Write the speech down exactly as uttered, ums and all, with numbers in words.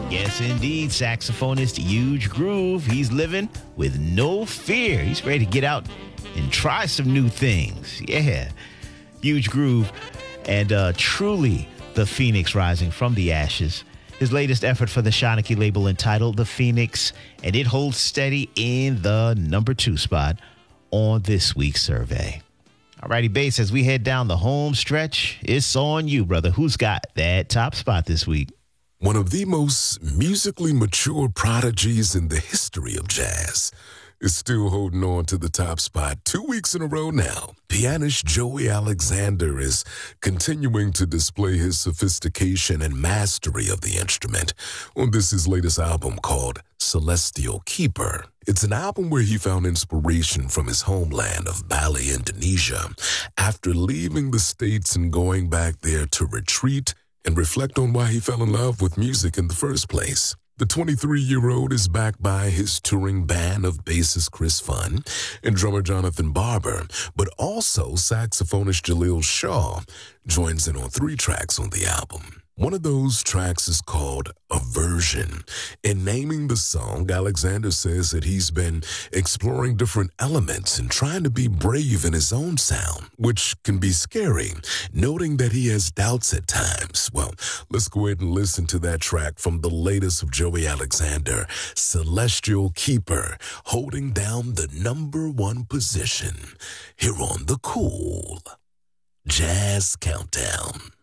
Yes, indeed, saxophonist Huge Groove. He's living with no fear. He's ready to get out and try some new things. Yeah, Huge Groove and uh, truly the Phoenix rising from the ashes. His latest effort for the Shanachie label entitled The Phoenix, and it holds steady in the number two spot on this week's survey. Alrighty, Bass, as we head down the home stretch, it's on you, brother. Who's got that top spot this week? One of the most musically mature prodigies in the history of jazz is still holding on to the top spot two weeks in a row now. Pianist Joey Alexander is continuing to display his sophistication and mastery of the instrument on this his latest album called Celestial Keeper. It's an album where he found inspiration from his homeland of Bali, Indonesia, after leaving the States and going back there to retreat and reflect on why he fell in love with music in the first place. The twenty-three-year-old is backed by his touring band of bassist Chris Funn and drummer Jonathan Barber, but also saxophonist Jaleel Shaw joins in on three tracks on the album. One of those tracks is called Aversion. In naming the song, Alexander says that he's been exploring different elements and trying to be brave in his own sound, which can be scary, noting that he has doubts at times. Well, let's go ahead and listen to that track from the latest of Joey Alexander, Celestial Keeper, holding down the number one position here on the Cool Jazz Countdown.